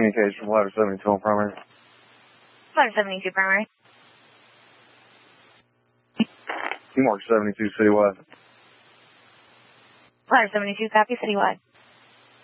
communication from ladder 72 on primary. Ladder 72 primary. Mark 72 citywide. Ladder 72 copy citywide.